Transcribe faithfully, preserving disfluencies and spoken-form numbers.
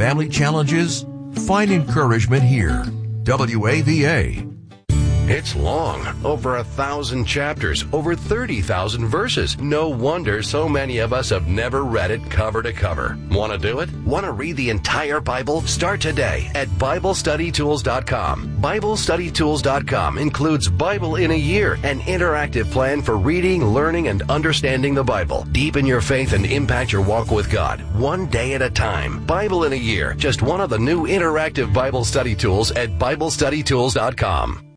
family challenges? Find encouragement here. W A V A. It's long, over a thousand chapters, over thirty thousand verses. No wonder so many of us have never read it cover to cover. Want to do it? Want to read the entire Bible? Start today at Bible Study Tools dot com. Bible Study Tools dot com includes Bible in a Year, an interactive plan for reading, learning, and understanding the Bible. Deepen your faith and impact your walk with God, one day at a time. Bible in a Year, just one of the new interactive Bible study tools at Bible Study Tools dot com.